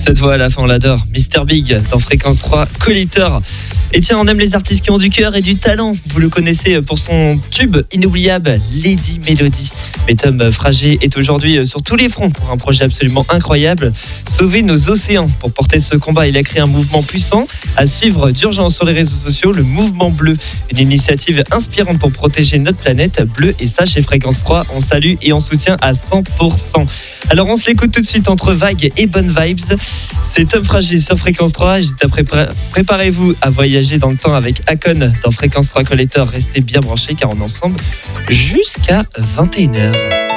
Cette voix à la fin on l'adore, Mr Big dans Fréquence 3 Collector. Et tiens, on aime les artistes qui ont du cœur et du talent. Vous le connaissez pour son tube inoubliable, Lady Melody. Mais Tom Frager est aujourd'hui sur tous les fronts pour un projet absolument incroyable, sauver nos océans. Pour porter ce combat, il a créé un mouvement puissant à suivre d'urgence sur les réseaux sociaux, le Mouvement Bleu. Une initiative inspirante pour protéger notre planète bleue. Et ça, chez Fréquence 3, on salue et on soutient à 100%. Alors on se l'écoute tout de suite entre vagues et bonnes vibes. C'est Tom Frager sur Fréquence 3. Juste après, préparez-vous à voyager dans le temps avec Akon dans Fréquence 3 Collector. Restez bien branchés car on est ensemble jusqu'à 21h.